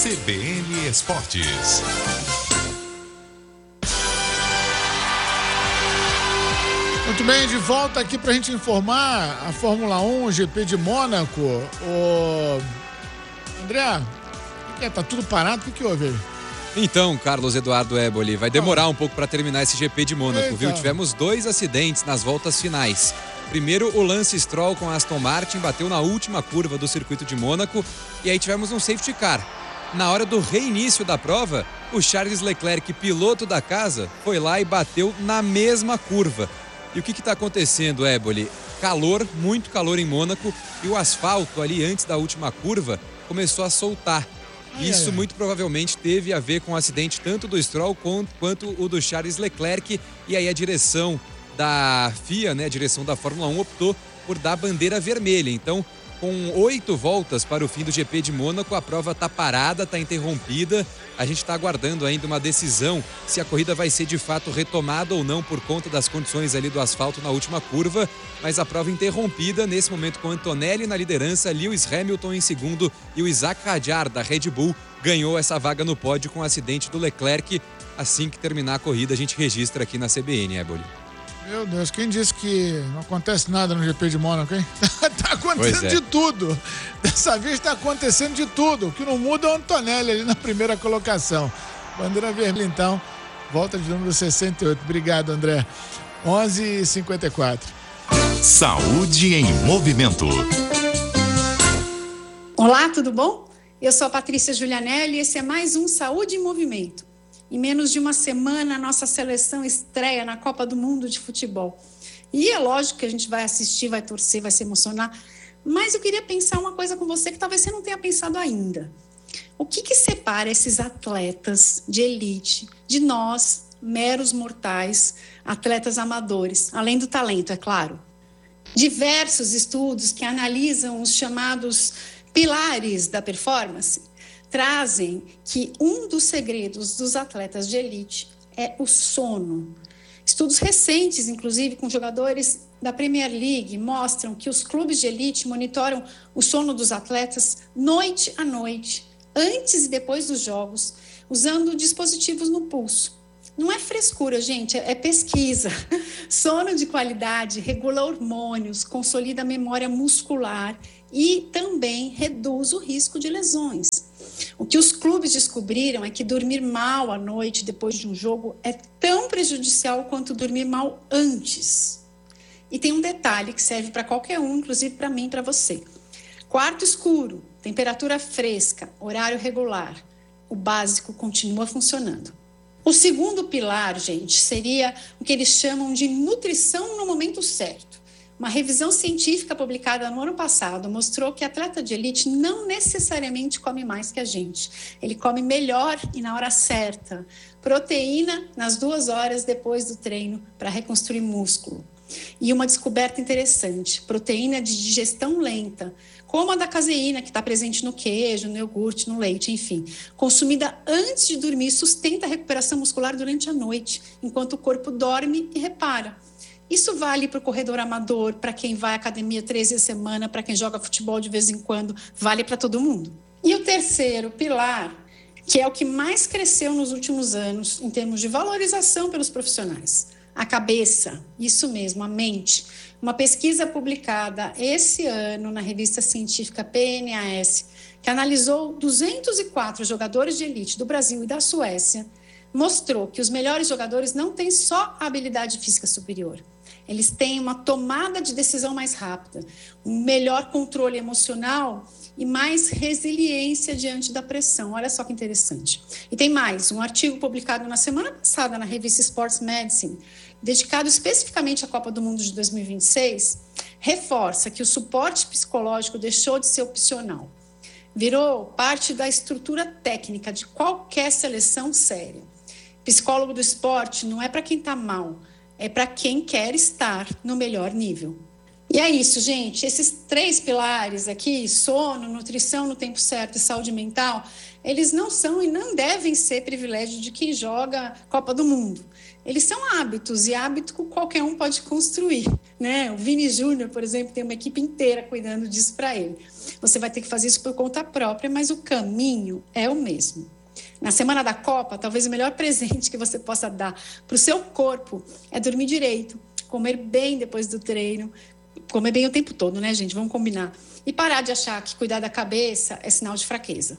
CBN Esportes. Muito bem, de volta aqui pra gente informar a Fórmula 1, o GP de Mônaco. André, tá tudo parado? O que houve aí? Então, Carlos Eduardo Eboli, vai demorar um pouco para terminar esse GP de Mônaco, viu? Tivemos 2 acidentes nas voltas finais. Primeiro, o Lance Stroll com a Aston Martin bateu na última curva do circuito de Mônaco e aí tivemos um safety car. Na hora do reinício da prova, o Charles Leclerc, piloto da casa, foi lá e bateu na mesma curva. E o que está acontecendo, Eboli? Calor, muito calor em Mônaco, e o asfalto ali antes da última curva começou a soltar. Isso muito provavelmente teve a ver com o acidente tanto do Stroll quanto o do Charles Leclerc. E aí a direção da FIA, né, a direção da Fórmula 1, optou por dar bandeira vermelha. Então, com 8 voltas para o fim do GP de Mônaco, a prova está parada, está interrompida. A gente está aguardando ainda uma decisão se a corrida vai ser de fato retomada ou não por conta das condições ali do asfalto na última curva. Mas a prova interrompida nesse momento com Antonelli na liderança, Lewis Hamilton em segundo e o Isaac Hadjar da Red Bull ganhou essa vaga no pódio com o acidente do Leclerc. Assim que terminar a corrida, a gente registra aqui na CBN, Eboli. Meu Deus, quem disse que não acontece nada no GP de Mônaco, hein? Tá acontecendo de tudo. Dessa vez tá acontecendo de tudo. O que não muda é o Antonelli ali na primeira colocação. Bandeira vermelha, então. Volta de número 68. Obrigado, André. 11h54. Saúde em movimento. Olá, tudo bom? Eu sou a Patrícia Giulianelli e esse é mais um Saúde em Movimento. Em menos de uma semana, a nossa seleção estreia na Copa do Mundo de Futebol. E é lógico que a gente vai assistir, vai torcer, vai se emocionar. Mas eu queria pensar uma coisa com você que talvez você não tenha pensado ainda. O que separa esses atletas de elite de nós, meros mortais, atletas amadores, além do talento, é claro? Diversos estudos que analisam os chamados pilares da performance trazem que um dos segredos dos atletas de elite é o sono. Estudos recentes, inclusive com jogadores da Premier League, mostram que os clubes de elite monitoram o sono dos atletas noite a noite, antes e depois dos jogos, usando dispositivos no pulso. Não é frescura, gente, é pesquisa. Sono de qualidade regula hormônios, consolida a memória muscular e também reduz o risco de lesões. O que os clubes descobriram é que dormir mal à noite depois de um jogo é tão prejudicial quanto dormir mal antes. E tem um detalhe que serve para qualquer um, inclusive para mim e para você. Quarto escuro, temperatura fresca, horário regular. O básico continua funcionando. O segundo pilar, gente, seria o que eles chamam de nutrição no momento certo. Uma revisão científica publicada no ano passado mostrou que atleta de elite não necessariamente come mais que a gente. Ele come melhor e na hora certa. Proteína nas 2 horas depois do treino para reconstruir músculo. E uma descoberta interessante, proteína de digestão lenta, como a da caseína, que está presente no queijo, no iogurte, no leite, enfim. Consumida antes de dormir, sustenta a recuperação muscular durante a noite, enquanto o corpo dorme e repara. Isso vale para o corredor amador, para quem vai à academia 3 vezes a semana, para quem joga futebol de vez em quando, vale para todo mundo. E o terceiro pilar, que é o que mais cresceu nos últimos anos em termos de valorização pelos profissionais, a cabeça, isso mesmo, a mente. Uma pesquisa publicada esse ano na revista científica PNAS, que analisou 204 jogadores de elite do Brasil e da Suécia, mostrou que os melhores jogadores não têm só a habilidade física superior. Eles têm uma tomada de decisão mais rápida, um melhor controle emocional e mais resiliência diante da pressão. Olha só que interessante. E tem mais, um artigo publicado na semana passada na revista Sports Medicine, dedicado especificamente à Copa do Mundo de 2026, reforça que o suporte psicológico deixou de ser opcional. Virou parte da estrutura técnica de qualquer seleção séria. Psicólogo do esporte não é para quem está mal, é para quem quer estar no melhor nível. E é isso, gente. Esses 3 pilares aqui, sono, nutrição no tempo certo e saúde mental, eles não são e não devem ser privilégio de quem joga Copa do Mundo. Eles são hábitos, e hábito qualquer um pode construir, né? O Vini Júnior, por exemplo, tem uma equipe inteira cuidando disso para ele. você vai ter que fazer isso por conta própria, mas o caminho é o mesmo. Na semana da Copa, talvez o melhor presente que você possa dar para o seu corpo é dormir direito, comer bem depois do treino, comer bem o tempo todo, né, gente? Vamos combinar. E parar de achar que cuidar da cabeça é sinal de fraqueza.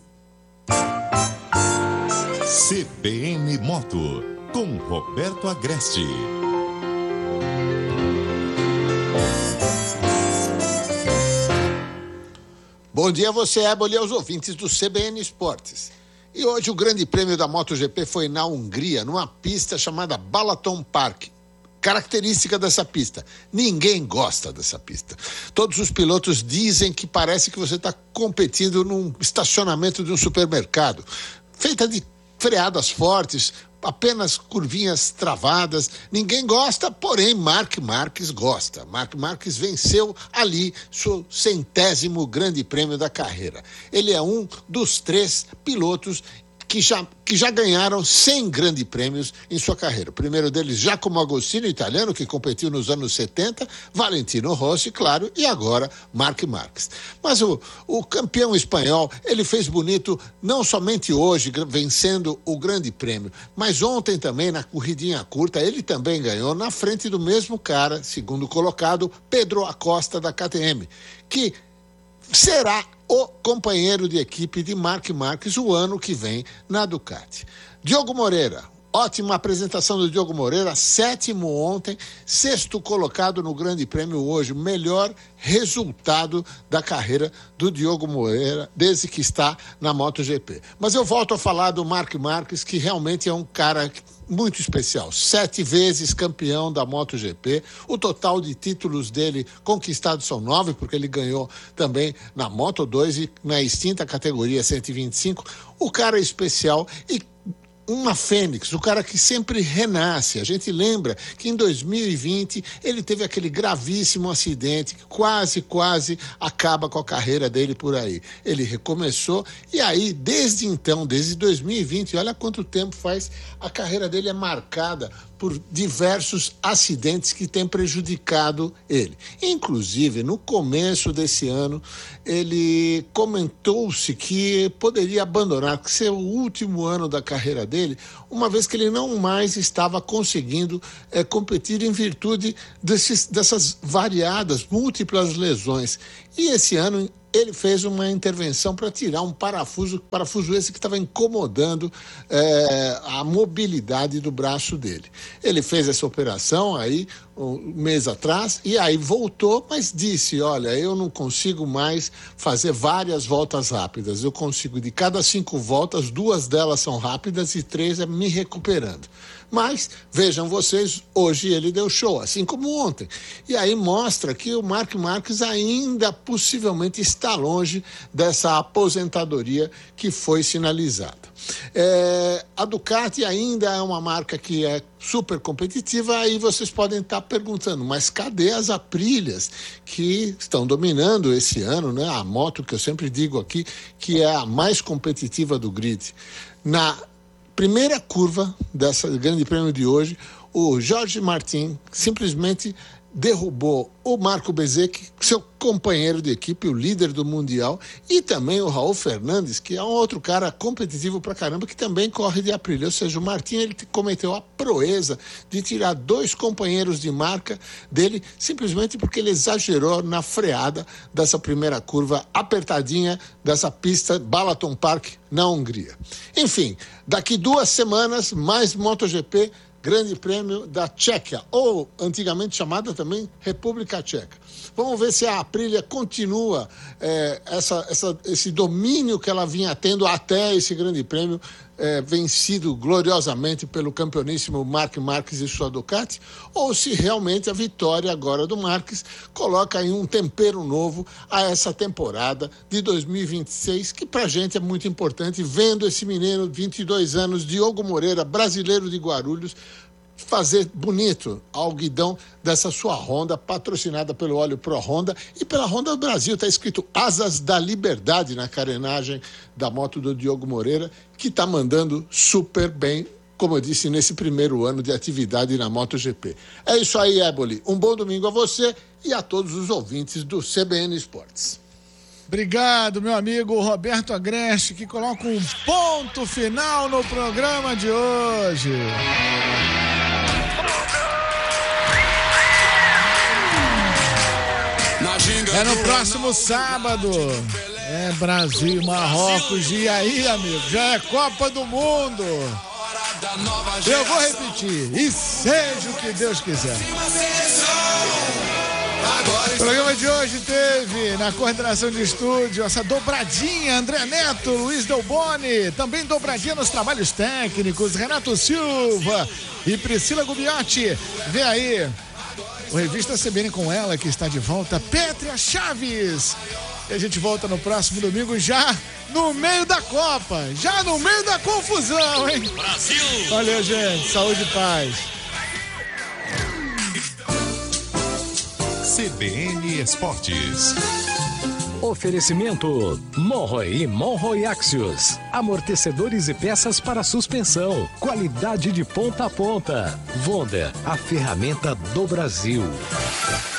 CBN Moto, com Roberto Agreste. Bom dia a você, Éboli, e aos ouvintes do CBN Esportes. E hoje o grande prêmio da MotoGP foi na Hungria, numa pista chamada Balaton Park. Característica dessa pista: ninguém gosta dessa pista. Todos os pilotos dizem que parece que você está competindo num estacionamento de um supermercado, feita de freadas fortes, apenas curvinhas travadas. Ninguém gosta, porém Marc Marquez gosta. Marc Marquez venceu ali seu 100º grande prêmio da carreira. Ele é um dos 3 pilotos que já ganharam 100 grandes prêmios em sua carreira. O primeiro deles, Giacomo Agostini, italiano, que competiu nos anos 70, Valentino Rossi, claro, e agora Marc Marquez. Mas o campeão espanhol, ele fez bonito não somente hoje, vencendo o grande prêmio, mas ontem também, na corridinha curta, ele também ganhou na frente do mesmo cara, segundo colocado, Pedro Acosta, da KTM, que será o companheiro de equipe de Marc Marquez o ano que vem na Ducati. Diogo Moreira, ótima apresentação do Diogo Moreira, 7º ontem, 6º colocado no Grande Prêmio hoje, o melhor resultado da carreira do Diogo Moreira desde que está na MotoGP. Mas eu volto a falar do Marc Marquez, que realmente é um cara muito especial, 7 vezes campeão da MotoGP, o total de títulos dele conquistados são 9, porque ele ganhou também na Moto2 e na extinta categoria 125, o cara é especial e uma fênix, o cara que sempre renasce. A gente lembra que em 2020 ele teve aquele gravíssimo acidente que quase acaba com a carreira dele por aí. Ele recomeçou e aí, desde então, desde 2020, olha quanto tempo faz, a carreira dele é marcada por diversos acidentes que têm prejudicado ele. Inclusive, no começo desse ano, ele comentou-se que poderia abandonar, que seria o último ano da carreira dele, uma vez que ele não mais estava conseguindo competir em virtude dessas variadas, múltiplas lesões. E esse ano ele fez uma intervenção para tirar um parafuso esse que estava incomodando a mobilidade do braço dele. Ele fez essa operação aí um mês atrás e aí voltou, mas disse, olha, eu não consigo mais fazer várias voltas rápidas, eu consigo de cada 5 voltas, 2 delas são rápidas e 3 é me recuperando. Mas, vejam vocês, hoje ele deu show, assim como ontem. E aí mostra que o Marc Marquez ainda possivelmente está longe dessa aposentadoria que foi sinalizada. A Ducati ainda é uma marca que é super competitiva, aí vocês podem estar perguntando, mas cadê as Aprilias que estão dominando esse ano, né? A moto que eu sempre digo aqui, que é a mais competitiva do grid. Na primeira curva dessa grande prêmio de hoje, o Jorge Martin simplesmente derrubou o Marco Bezzecchi, seu companheiro de equipe, o líder do Mundial, e também o Raul Fernandes, que é um outro cara competitivo pra caramba, que também corre de Aprilia. Ou seja, o Martin, ele cometeu a proeza de tirar 2 companheiros de marca dele, simplesmente porque ele exagerou na freada dessa primeira curva apertadinha dessa pista Balaton Park, na Hungria. Enfim, daqui 2 semanas, mais MotoGP, Grande Prêmio da Tchequia, ou antigamente chamada também República Tcheca. Vamos ver se a Aprilia continua esse domínio que ela vinha tendo até esse Grande Prêmio, vencido gloriosamente pelo campeoníssimo Marc Marquez e sua Ducati, ou se realmente a vitória agora do Marquez coloca aí um tempero novo a essa temporada de 2026, que pra gente é muito importante, vendo esse menino, 22 anos, Diogo Moreira, brasileiro de Guarulhos, fazer bonito ao guidão dessa sua Honda, patrocinada pelo óleo Pro Honda e pela Honda do Brasil. Está escrito Asas da Liberdade na carenagem da moto do Diogo Moreira, que está mandando super bem, como eu disse, nesse primeiro ano de atividade na MotoGP. É isso aí, Éboli. Um bom domingo a você e a todos os ouvintes do CBN Esportes. Obrigado, meu amigo Roberto Agreste, que coloca um ponto final no programa de hoje. É no próximo sábado. É Brasil e Marrocos. E aí, amigo? Já é Copa do Mundo. Eu vou repetir. E seja o que Deus quiser. O programa de hoje teve na coordenação de estúdio essa dobradinha, André Neto, Luiz Delboni, também dobradinha nos trabalhos técnicos, Renato Silva e Priscila Gubiotti. Vem aí o Revista CBN com ela, que está de volta, Pétria Chaves. E a gente volta no próximo domingo, já no meio da Copa, já no meio da confusão, hein? Brasil! Valeu, gente. Saúde e paz. CBN Esportes. Oferecimento Monroe e Monroe Axios. Amortecedores e peças para suspensão. Qualidade de ponta a ponta. Wonder, a ferramenta do Brasil.